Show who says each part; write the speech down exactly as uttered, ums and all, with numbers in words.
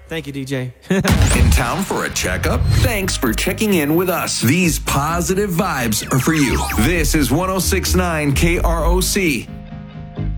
Speaker 1: Thank you, D J.
Speaker 2: In town for a checkup? Thanks for checking in with us. These positive vibes are for you. This is one oh six point nine K R O C.